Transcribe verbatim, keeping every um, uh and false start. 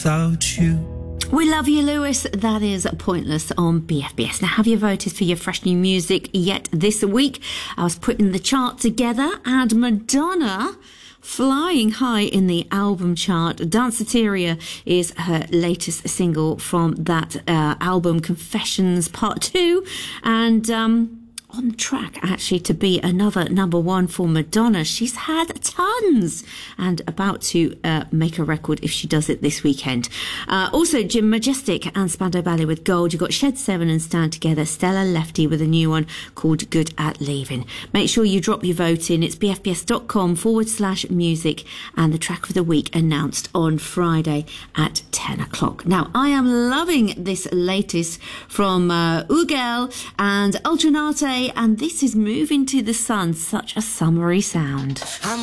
without you. We love you, Lewis. That is Pointless on B F B S. Now, have you voted for your fresh new music yet this week? I was putting the chart together and Madonna flying high in the album chart. Danceteria is her latest single from that uh, album, Confessions Part two. And um, on track, actually, to be another number one for Madonna. She's had tons and about to uh, make a record if she does it this weekend. Uh, also, Jim Majestic and Spandau Ballet with Gold. You've got Shed seven and Stand Together. Stella Lefty with a new one called Good at Leaving. Make sure you drop your vote in. It's bfbs.com forward slash music and the track of the week announced on Friday at ten o'clock. Now, I am loving this latest from uh, Ugel and Ultranate, and this is Moving to the Sun, such a summery sound. I'm